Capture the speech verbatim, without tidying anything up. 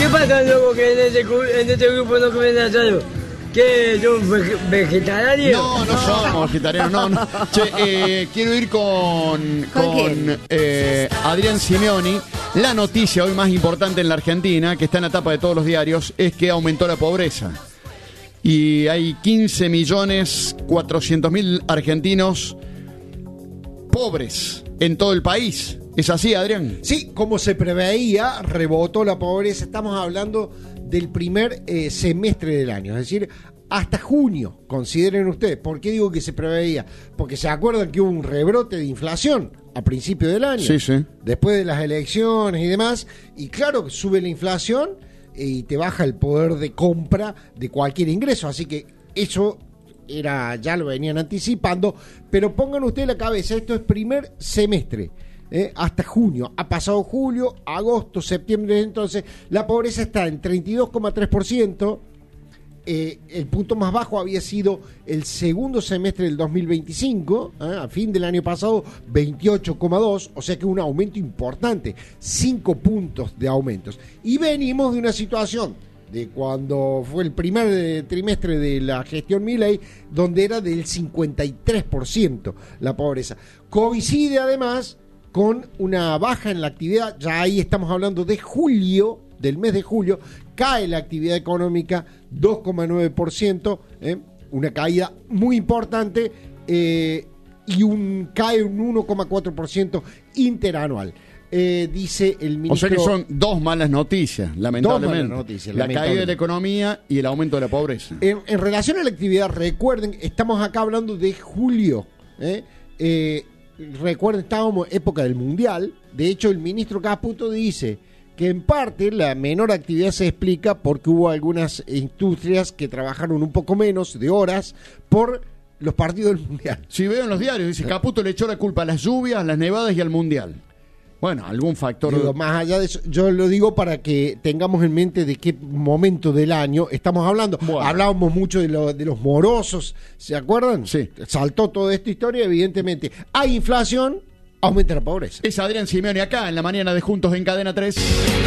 ¿Qué pasa, loco, que en este, en este grupo no comen asado? ¿Qué? ¿Son vegetarianos? No, no somos vegetarianos, no, no. Che, eh, quiero ir con, con eh, Adrián Simeoni. La noticia hoy más importante en la Argentina, que está en la tapa de todos los diarios, es que aumentó la pobreza. Y hay quince millones cuatrocientos mil argentinos pobres en todo el país. ¿Es así, Adrián? Sí, como se preveía, rebotó la pobreza. Estamos hablando del primer eh, semestre del año, es decir, hasta junio, consideren ustedes. ¿Por qué digo que se preveía? Porque se acuerdan que hubo un rebrote de inflación a principio del año, sí, sí. después de las elecciones y demás, y claro que sube la inflación y te baja el poder de compra de cualquier ingreso, así que eso era, ya lo venían anticipando, pero pongan ustedes la cabeza, esto es primer semestre. Eh, hasta junio, ha pasado julio, agosto, septiembre, entonces la pobreza está en treinta y dos coma tres por ciento, eh, el punto más bajo había sido el segundo semestre del dos mil veinticinco, eh, a fin del año pasado veintiocho coma dos, o sea que un aumento importante, cinco puntos de aumentos, y venimos de una situación de cuando fue el primer trimestre de la gestión Milei, donde era del cincuenta y tres por ciento la pobreza. Coincide además con una baja en la actividad, ya ahí estamos hablando de julio, del mes de julio, cae la actividad económica dos coma nueve por ciento, ¿eh? Una caída muy importante, eh, y un cae un uno coma cuatro por ciento interanual. Eh, dice el ministro... O sea que son dos malas noticias, lamentablemente. Dos malas noticias, la lamentablemente. caída de la economía y el aumento de la pobreza. En, en relación a la actividad, recuerden, estamos acá hablando de julio, ¿eh? Eh, recuerden, estábamos en época del Mundial. De hecho, el ministro Caputo dice que en parte la menor actividad se explica porque hubo algunas industrias que trabajaron un poco menos de horas por los partidos del Mundial. Si veo en los diarios, dice Caputo le echó la culpa a las lluvias, las nevadas y al Mundial. Bueno, algún factor... Digo, más allá de eso, yo lo digo para que tengamos en mente de qué momento del año estamos hablando. Bueno. Hablábamos mucho de, lo, de los morosos, ¿se acuerdan? Sí. Saltó toda esta historia, evidentemente. Hay inflación, aumenta la pobreza. Es Adrián Simeoni acá en la mañana de Juntos en Cadena tres.